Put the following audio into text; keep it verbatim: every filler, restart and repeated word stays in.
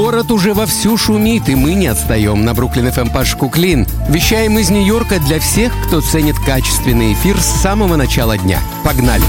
Город уже вовсю шумит, и мы не отстаем. На Бруклин эф эм Паш Куклин. Вещаем из Нью-Йорка для всех, кто ценит качественный эфир с самого начала дня. Погнали!